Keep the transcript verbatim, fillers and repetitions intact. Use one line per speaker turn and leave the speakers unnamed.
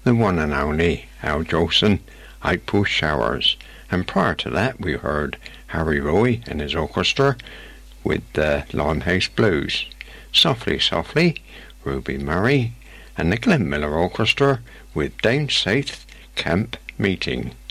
the one and only Al Jolson, Outpost Showers. And prior to that we heard Harry Roy and his orchestra with the Limehouse Blues. Softly Softly, Ruby Murray and the Glenn Miller Orchestra with Down South Camp Meeting.